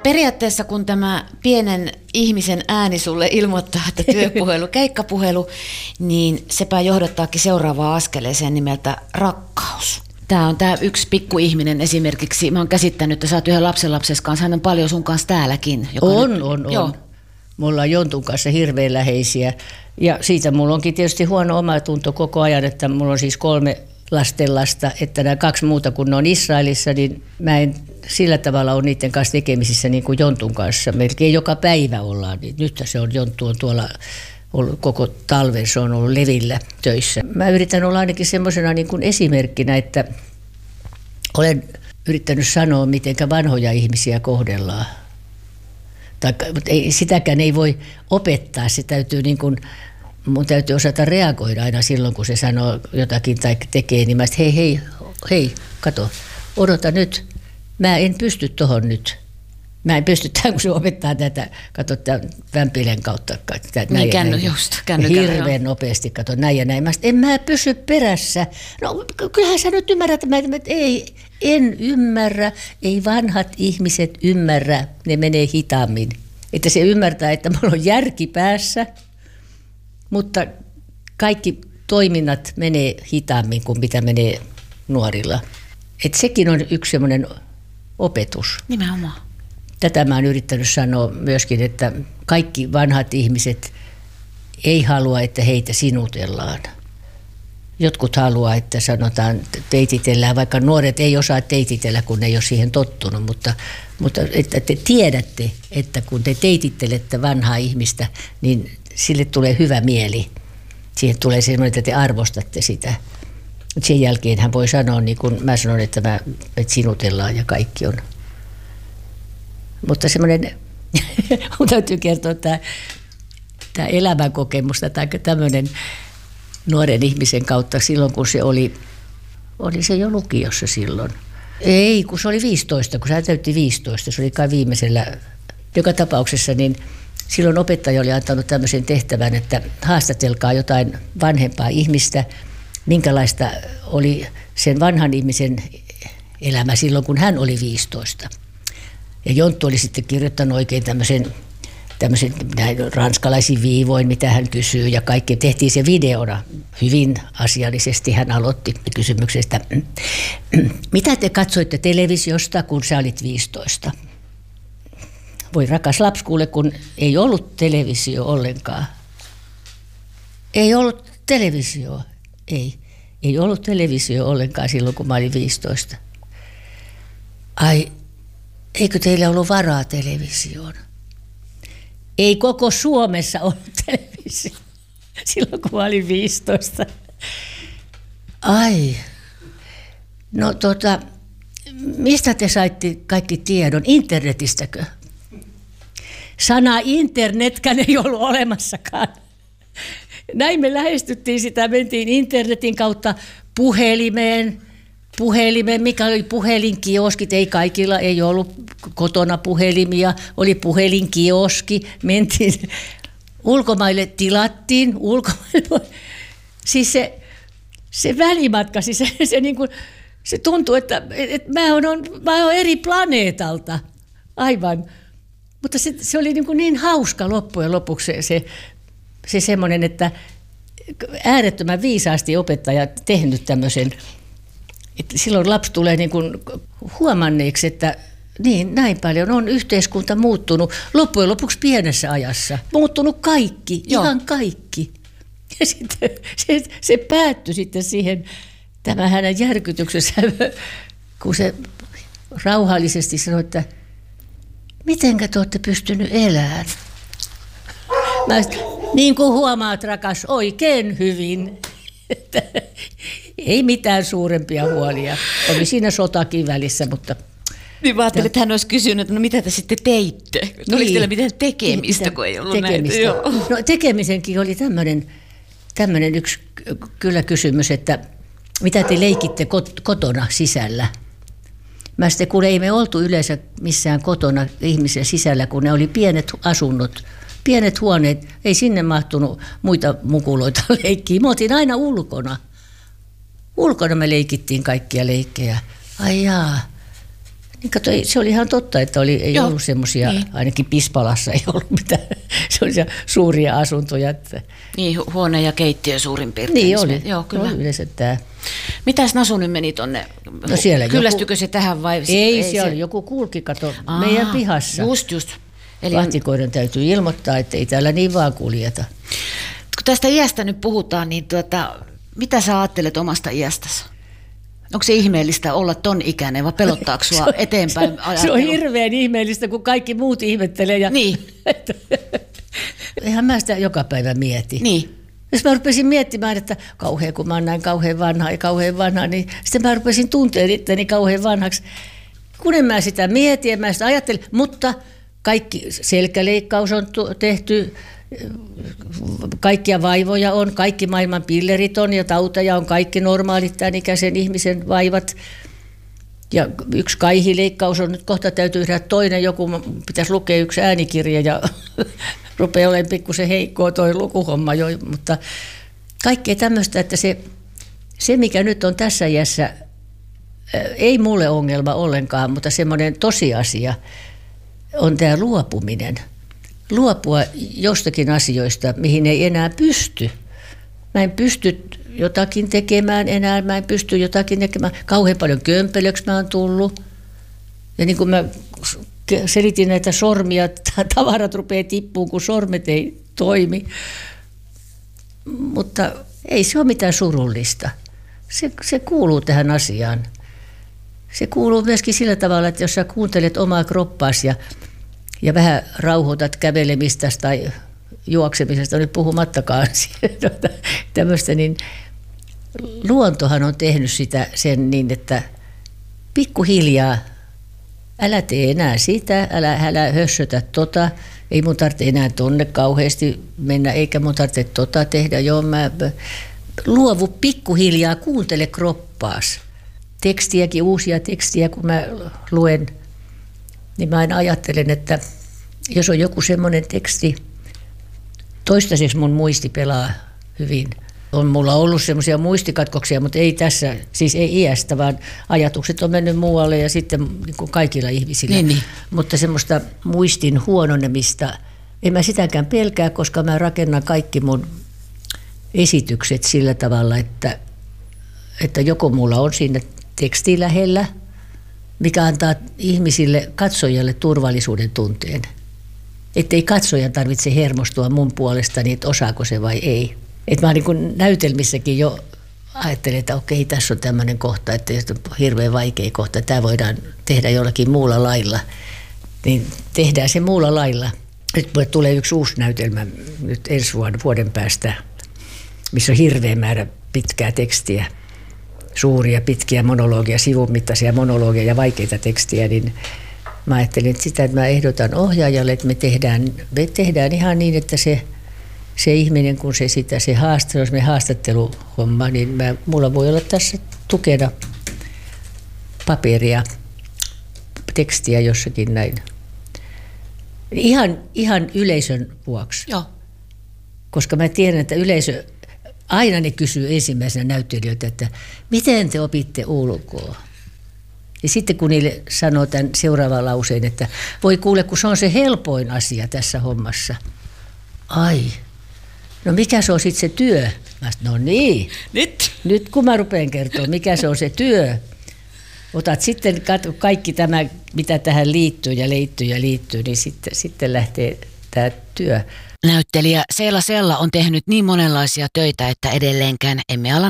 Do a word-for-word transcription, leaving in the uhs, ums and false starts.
periaatteessa kun tämä pienen ihmisen ääni sulle ilmoittaa, että työpuhelu, keikkapuhelu, niin sepä johdattaakin seuraavaan askeleeseen nimeltä rakkaus. Tämä on tämä yksi pikkuihminen esimerkiksi. Mä oon käsittänyt, että sä oot yhden lapsenlapses kanssa. Hän on paljon sun kanssa täälläkin. On, nyt, on, on. Joo. Me ollaan Jontun kanssa hirveän läheisiä. Ja siitä mulla onkin tietysti huono omatunto koko ajan, että mulla on siis kolme lastenlasta, että nämä kaksi muuta, kun ne on Israelissa, niin mä en sillä tavalla ole niiden kanssa tekemisissä niin kuin Jontun kanssa. Melkein joka päivä ollaan. Nyt se on, Jonttu on tuolla ollut koko talven, se on ollut levillä töissä. Mä yritän olla ainakin semmoisena niin kuin esimerkkinä, että olen yrittänyt sanoa, miten vanhoja ihmisiä kohdellaan. Taikka, mutta ei, sitäkään ei voi opettaa, se täytyy niin kuin, mun täytyy osata reagoida aina silloin, kun se sanoo jotakin tai tekee, niin mä sit, hei, hei, hei, kato, odota nyt, mä en pysty tohon nyt. Mä en pysty tämän, kun se opettaa tätä, kato tämän vämpilen kautta. Tätä, niin, känny, just, kännykällä. Hirveän nopeasti, kato näin ja näin. Mä sit, en mä pysy perässä. No kyllähän sä nyt ymmärrät, että mä, ei, en ymmärrä, ei vanhat ihmiset ymmärrä, ne menee hitaammin. Että se ymmärtää, että mulla on järki päässä, mutta kaikki toiminnat menee hitaammin kuin mitä menee nuorilla. Että sekin on yksi semmoinen opetus. Nimenomaan. Tätä mä oon yrittänyt sanoa myöskin, että kaikki vanhat ihmiset ei halua, että heitä sinutellaan. Jotkut haluaa, että sanotaan teititellään, vaikka nuoret ei osaa teititellä, kun ne ei ole siihen tottunut, mutta, mutta että te tiedätte, että kun te teitittelette vanhaa ihmistä, niin sille tulee hyvä mieli. Siihen tulee semmoinen, että te arvostatte sitä. Sen jälkeen hän voi sanoa, niin kuin mä sanon, että, mä, että sinutellaan ja kaikki on. Mutta semmoinen, mun täytyy kertoa tämä, tämä elämänkokemusta tai tämmöinen nuoren ihmisen kautta silloin, kun se oli, oli se jo lukiossa silloin. Ei, kun se oli viisitoista, kun se täytti viisitoista, se oli kai viimeisellä. Joka tapauksessa niin silloin opettaja oli antanut tämmöisen tehtävän, että haastatelkaa jotain vanhempaa ihmistä, minkälaista oli sen vanhan ihmisen elämä silloin, kun hän oli viisitoista. Ja Jonttu oli sitten kirjoittanut oikein tämmöisen, tämmöisen ranskalaisiin viivoin, mitä hän kysyy, ja kaikki tehtiin se videona. Hyvin asiallisesti hän aloitti kysymyksestä. Mitä te katsoitte televisiosta, kun sä olit viisitoista? Voi rakas lapsi, kuule, kun ei ollut televisio ollenkaan. Ei ollut televisio, ei. Ei ollut televisio ollenkaan silloin, kun mä olin viisitoista. Ai, eikö teillä ollut varaa televisioon? Ei koko Suomessa ollut televisio silloin, kun mä olin viisitoista. Ai, no tota, mistä te saitte kaikki tiedon? Internetistäkö? Sana internetkään ei ollut olemassakaan. Näin me lähestyttiin sitä, mentiin internetin kautta puhelimeen, puhelimeen, mikä oli puhelinkioskit, ei kaikilla, ei ollut kotona puhelimia, oli puhelinkioski, mentiin ulkomaille, tilattiin ulkomaille. Siis se, se välimatka, siis se, se, niin kuin, se tuntuu, että, että mä oon, mä oon eri planeetalta, aivan. Mutta se, se oli niin, kuin niin hauska loppujen lopuksi se, se, se semmoinen, että äärettömän viisaasti opettaja tehnyt tämmöisen, että silloin lapsi tulee niin kuin huomanneeksi, että niin, näin paljon on yhteiskunta muuttunut loppujen lopuksi pienessä ajassa. Muuttunut kaikki, Joo. ihan kaikki. Ja sitten se, se päättyi sitten siihen, tämä hänen järkytyksessä, kun se rauhallisesti sanoi, että mitenkä te olette pystynyt elämään? Mä sit, niin kuin huomaat, rakas, oikein hyvin. Ei mitään suurempia huolia. Oli siinä sotakin välissä, mutta... Niin mä ajattelin, että hän olisi kysynyt, että no mitä te sitten teitte? Niin. Oliko teillä mitään tekemistä, Mitä, kun ei ollut tekemistä. näitä? Joo. No tekemisenkin oli tämmöinen, tämmöinen yksi kyllä kysymys, että mitä te leikitte kot, kotona sisällä? Mä sitten, kun ei me oltu yleensä missään kotona ihmisen sisällä, kun ne oli pienet asunnot, pienet huoneet, ei sinne mahtunut muita mukuloita leikkiä. Me oltiin aina ulkona. Ulkona me leikittiin kaikkia leikkejä. Ai jaa, Niin kato, se oli ihan totta, että oli, ei Joo, ollut semmoisia, niin. Ainakin Pispalassa ei ollut mitään semmoisia suuria asuntoja. Että. Niin, huone ja keittiö suurin piirtein. Niin oli, Joo, kyllä. Oli yleensä tämä. Mitäs Nasu nyt meni tonne? No siellä Kyllästykö joku, se tähän vai? Ei, ei siellä se... joku kulki, kato, Aa, meidän pihassa. Just, just. Eli vahtikoiden täytyy ilmoittaa, että ei täällä niin vaan kuljeta. Kun tästä iästä nyt puhutaan, niin tuota, mitä sä ajattelet omasta iästäsi? Onko se ihmeellistä olla ton ikäinen vai pelottaako sua se, eteenpäin ajattelu? Se on hirveän ihmeellistä, kun kaikki muut ihmettelee. Ja niin. Eihän mä sitä joka päivä mieti. Niin. Jos mä rupesin miettimään, että kauhean kun mä oon näin kauhean vanha ja kauhean vanha, niin sitten mä rupesin tuntea itteni kauhean vanhaksi. Kun en mä sitä mieti, en mä sitä ajattele, mutta kaikki selkäleikkaus on tehty, kaikkia vaivoja on, kaikki maailman pillerit on ja tauteja on, kaikki normaalit tämän ikäisen ihmisen vaivat. Ja yksi kaihileikkaus on nyt kohta täytyy tehdä toinen, joku pitäisi lukea yksi äänikirja ja rupeaa olemaan pikkusen heikkoa toi lukuhomma jo, mutta kaikkea tämmöistä, että se, se mikä nyt on tässä iässä, ei mulle ongelma ollenkaan, mutta semmoinen tosiasia on tämä luopuminen. Luopua jostakin asioista, mihin ei enää pysty. Mä en pysty jotakin tekemään enää, mä en pysty jotakin tekemään. Kauhean paljon kömpelöksi mä oon tullut. Ja niin kuin mä selitin näitä sormia, tavarat rupeaa tippuun, kun sormet ei toimi. Mutta ei se ole mitään surullista. Se, se kuuluu tähän asiaan. Se kuuluu myöskin sillä tavalla, että jos sä kuuntelet omaa kroppaasi ja, ja vähän rauhoitat kävelemistä tai juoksemisesta, nyt puhumattakaan tämmöistä, niin luontohan on tehnyt sitä sen niin, että pikkuhiljaa älä tee enää sitä, älä, älä hössötä tota, ei mun tarvitse enää tonne kauheasti mennä, eikä mun tarvitse tota tehdä, joo mä luovu pikkuhiljaa, kuuntele kroppaas. Tekstiäkin, uusia tekstiä, kun mä luen, niin mä aina ajattelen, että jos on joku semmoinen teksti, toistaiseksi mun muisti pelaa hyvin. On mulla ollut semmoisia muistikatkoksia, mutta ei tässä, siis ei iästä, vaan ajatukset on mennyt muualle ja sitten niin kuin kaikilla ihmisillä. Niin, niin. Mutta semmoista muistin huononemista, en mä sitäkään pelkää, koska mä rakennan kaikki mun esitykset sillä tavalla, että, että joko mulla on siinä teksti lähellä, mikä antaa ihmisille, katsojalle turvallisuuden tunteen. Että ei katsojan tarvitse hermostua mun puolestani, että osaako se vai ei. Että mä niin kuin näytelmissäkin jo ajattelen, että okei, tässä on tämmöinen kohta, että on hirveän vaikea kohta, tämä voidaan tehdä jollakin muulla lailla. Niin tehdään se muulla lailla. Nyt tulee yksi uusi näytelmä nyt ensi vuoden, vuoden päästä, missä on hirveä määrä pitkää tekstiä. Suuria, pitkiä monologia, sivun mittaisia monologia ja vaikeita tekstiä, niin mä ajattelin että sitä, että mä ehdotan ohjaajalle, että me tehdään, me tehdään ihan niin, että se, se ihminen, kun se sitä, se haastattelu, jos me haastatteluhomma, niin mä, mulla voi olla tässä tukena paperia, tekstiä jossakin näin. Ihan, ihan yleisön vuoksi. Joo. Koska mä tiedän, että yleisö aina ne kysyy ensimmäisenä näyttelijöitä, että miten te opitte ulkoa? Ja sitten kun niille sanoo tämän seuraavan lauseen, että voi kuule, kun se on se helpoin asia tässä hommassa. Ai, no mikä se on sitten se työ? Mä sanoin, no niin, Nyt. nyt kun mä rupean kertoa, mikä se on se työ. Otat sitten kaikki tämä, mitä tähän liittyy ja liittyy ja liittyy, niin sitten, sitten lähtee tämä työ. Näyttelijä Seela Sella on tehnyt niin monenlaisia töitä, että edelleenkään emme ala